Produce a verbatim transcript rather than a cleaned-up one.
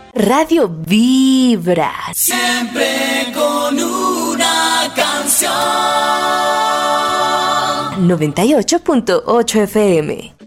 Radio Vibra. Siempre con una canción. noventa y ocho punto ocho F M.